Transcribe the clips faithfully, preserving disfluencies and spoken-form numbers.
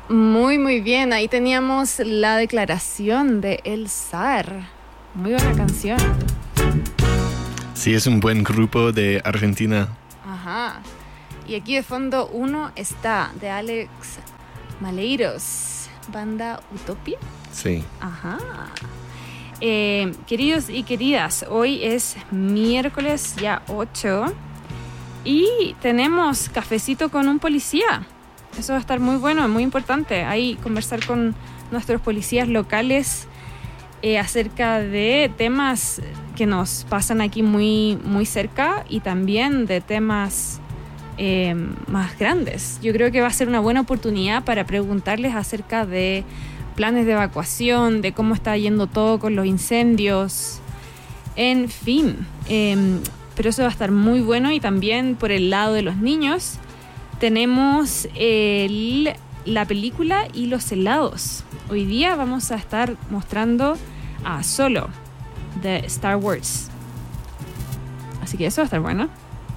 Muy, muy bien. Ahí teníamos la declaración de El Zar. Muy buena canción. Sí, es un buen grupo de Argentina. Ajá. Y aquí de fondo uno está de Alex Maleiros, banda Utopia. Sí. Ajá. Eh, queridos y queridas, hoy es miércoles ya ocho y tenemos cafecito con un policía. Eso va a estar muy bueno, muy importante. Ahí conversar con nuestros policías locales eh, acerca de temas que nos pasan aquí muy, muy cerca y también de temas eh, más grandes. Yo creo que va a ser una buena oportunidad para preguntarles acerca de planes de evacuación, de cómo está yendo todo con los incendios, en fin. Eh, pero eso va a estar muy bueno. Y también por el lado de los niños tenemos el, la película y los helados. Hoy día vamos a estar mostrando a Solo de Star Wars. Así que eso va a estar bueno.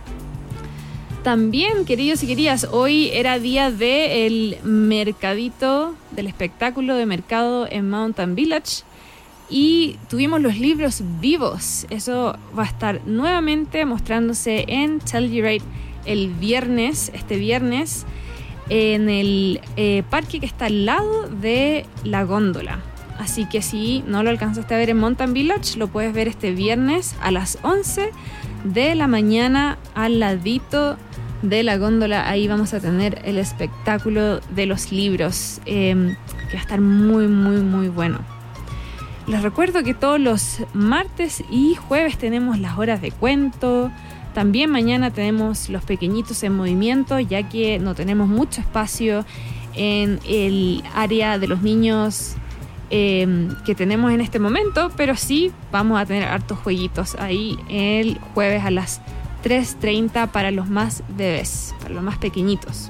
También, queridos y queridas, hoy era día del mercadito, del espectáculo de mercado en Mountain Village. Y tuvimos los libros vivos. Eso va a estar nuevamente mostrándose en Telluride el viernes, este viernes, en el eh, parque que está al lado de la góndola. Así que si no lo alcanzaste a ver en Mountain Village, lo puedes ver este viernes a las once de la mañana al ladito de la góndola. Ahí vamos a tener el espectáculo de los libros, eh, que va a estar muy, muy, muy bueno. Les recuerdo que todos los martes y jueves tenemos las horas de cuento. También mañana tenemos los pequeñitos en movimiento, ya que no tenemos mucho espacio en el área de los niños eh, que tenemos en este momento, pero sí vamos a tener hartos jueguitos ahí el jueves a las tres treinta para los más bebés, para los más pequeñitos.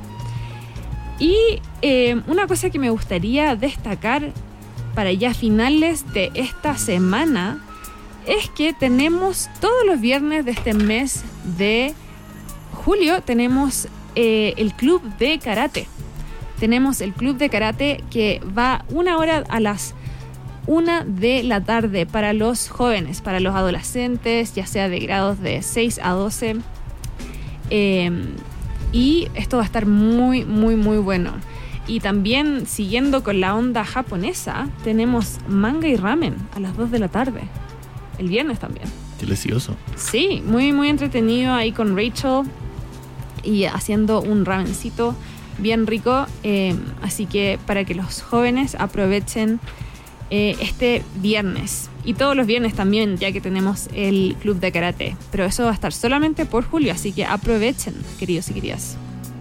Y eh, una cosa que me gustaría destacar para ya finales de esta semana es que tenemos todos los viernes de este mes de julio tenemos eh, el club de karate. Tenemos el club de karate que va una hora a las una de la tarde para los jóvenes, para los adolescentes, ya sea de grados de seis a doce. Eh, y esto va a estar muy, muy, muy bueno. Y también, siguiendo con la onda japonesa, tenemos manga y ramen a las dos de la tarde. El viernes también. Delicioso. Sí, muy, muy entretenido ahí con Rachel y haciendo un ramencito bien rico. Eh, así que para que los jóvenes aprovechen eh, este viernes. Y todos los viernes también, ya que tenemos el club de karate. Pero eso va a estar solamente por julio, así que aprovechen, queridos y queridas.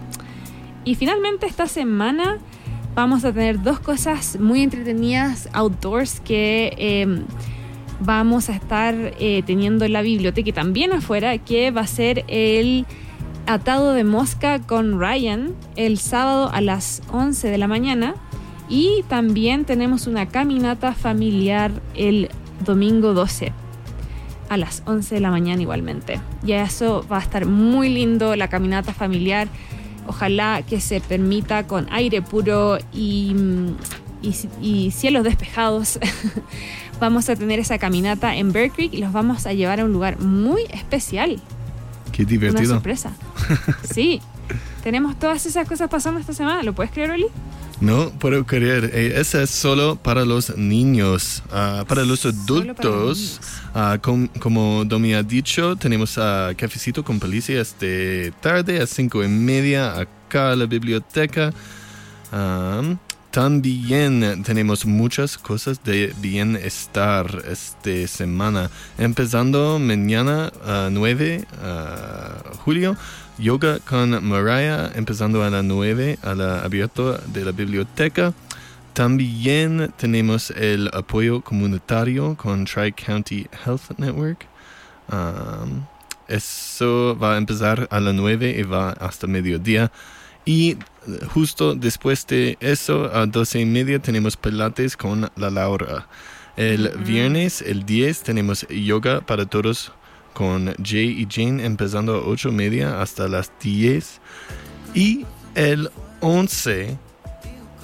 Y finalmente esta semana vamos a tener dos cosas muy entretenidas outdoors que eh, vamos a estar eh, teniendo en la biblioteca y también afuera, que va a ser el atado de mosca con Ryan el sábado a las once de la mañana. Y también tenemos una caminata familiar el domingo doce a las once de la mañana igualmente. Y eso va a estar muy lindo, la caminata familiar. Ojalá que se permita con aire puro y, y, y cielos despejados. Vamos a tener esa caminata en Bear Creek y los vamos a llevar a un lugar muy especial. Qué divertido. Una sorpresa. Sí, tenemos todas esas cosas pasando esta semana. ¿Lo puedes creer, Oli? No puedo creer. Eh, esa es solo para los niños. Uh, para los adultos, para uh, com, como Domi ha dicho, tenemos a uh, Cafecito con Policía esta tarde a cinco y media acá en la biblioteca. Um, también tenemos muchas cosas de bienestar esta semana. Empezando mañana a uh, nueve de julio. Yoga con Mariah, empezando a las nueve a la abierta de la biblioteca. También tenemos el apoyo comunitario con Tri-County Health Network. Um, eso va a empezar a las nueve y va hasta mediodía. Y justo después de eso, a doce y media, tenemos Pilates con la Laura. El mm-hmm. viernes, el diez, tenemos yoga para todos con Jay y Jane, empezando a ocho y media hasta las diez. Y el once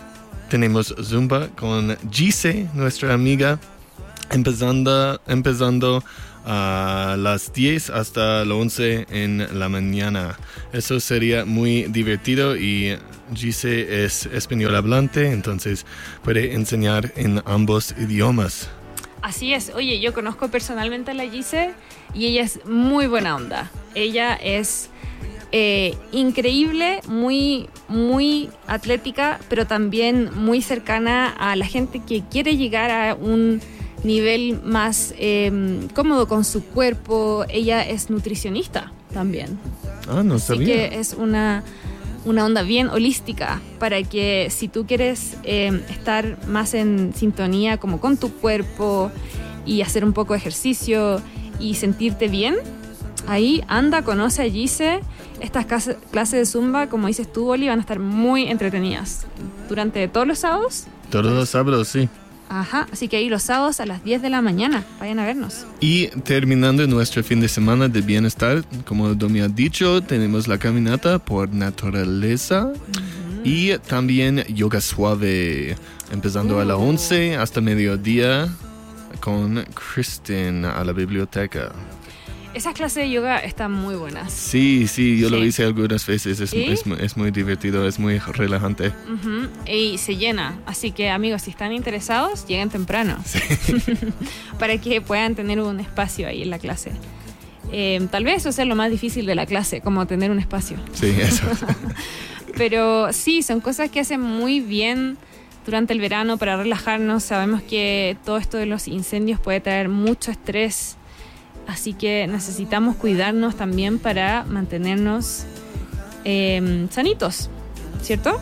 tenemos Zumba con Gise, nuestra amiga, empezando, empezando a las diez hasta las once en la mañana. Eso sería muy divertido y Gise es español hablante, entonces puede enseñar en ambos idiomas. Así es. Oye, yo conozco personalmente a la Gise y ella es muy buena onda. Ella es eh, increíble, muy, muy atlética, pero también muy cercana a la gente que quiere llegar a un nivel más eh, cómodo con su cuerpo. Ella es nutricionista también. Ah, no Así sabía. que es una, una onda bien holística para que si tú quieres eh, estar más en sintonía como con tu cuerpo y hacer un poco de ejercicio y sentirte bien, ahí anda, conoce a Gise. Estas clases de Zumba, como dices tú, Oli, van a estar muy entretenidas durante todos los sábados. Todos los sábados, sí. Ajá, así que ahí los sábados a las diez de la mañana, vayan a vernos. Y terminando nuestro fin de semana de bienestar, como Domi ha dicho, tenemos la caminata por naturaleza uh-huh. y también yoga suave, empezando uh. a las once hasta mediodía con Kristen a la biblioteca. Esas clases de yoga están muy buenas. Sí, sí, yo sí. lo hice algunas veces. Es, es, es muy divertido, es muy relajante. Uh-huh. Y se llena. Así que, amigos, si están interesados, lleguen temprano. Sí. Para que puedan tener un espacio ahí en la clase. Eh, tal vez eso sea lo más difícil de la clase, como tener un espacio. Sí, eso. Pero sí, son cosas que hacen muy bien durante el verano para relajarnos. Sabemos que todo esto de los incendios puede traer mucho estrés. Así que necesitamos cuidarnos también para mantenernos eh, sanitos, ¿cierto?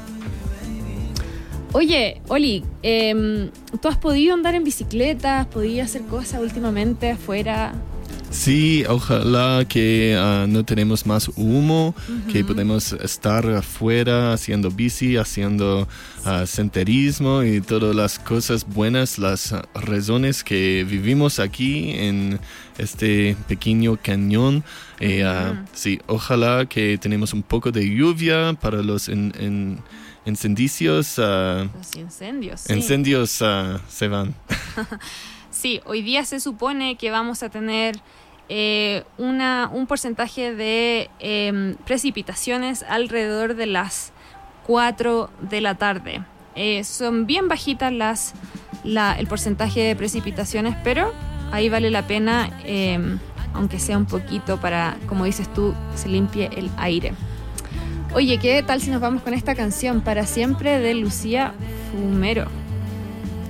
Oye, Oli, eh, ¿tú has podido andar en bicicleta? ¿Has podido hacer cosas últimamente afuera? Sí, ojalá que uh, no tenemos más humo, uh-huh. que podemos estar afuera haciendo bici, haciendo uh, senderismo y todas las cosas buenas, las razones que vivimos aquí en este pequeño cañón. Eh, uh, uh-huh. Sí, ojalá que tenemos un poco de lluvia para los en, en, incendios. Uh, los incendios, sí. Incendios uh, se van. Sí, hoy día se supone que vamos a tener eh, una, un porcentaje de eh, precipitaciones alrededor de las cuatro de la tarde. Eh, son bien bajitas las, la, el porcentaje de precipitaciones, pero ahí vale la pena, eh, aunque sea un poquito para, como dices tú, se limpie el aire. Oye, ¿qué tal si nos vamos con esta canción Para Siempre de Lucía Fumero?